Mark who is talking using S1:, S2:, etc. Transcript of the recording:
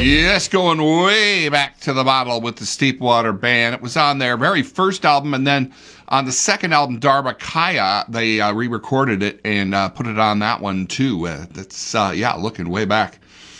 S1: Yes, going way back to the bottle with the Steepwater Band. It was on their very first album, and then on the second album, Dharmakaya, they re-recorded it and put it on that one too. That's looking way back.